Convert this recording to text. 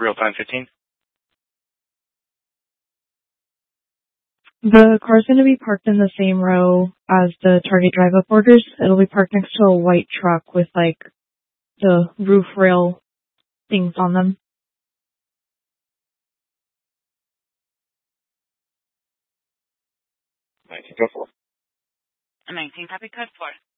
Real time 15. The car's going to be parked in the same row as the Target drive-up orders. It'll be parked next to a white truck with, like, the roof rail things on them. 19, go for it. 19, copy code 4.